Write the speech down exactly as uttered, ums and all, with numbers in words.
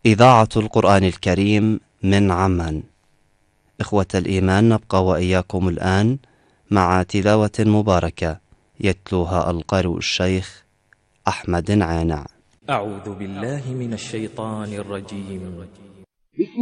إذاعة القرآن الكريم من عمان. إخوة الإيمان، نبقى وإياكم الآن مع تلاوة مباركة يتلوها القارئ الشيخ أحمد عانع. أعوذ بالله من الشيطان الرجيم.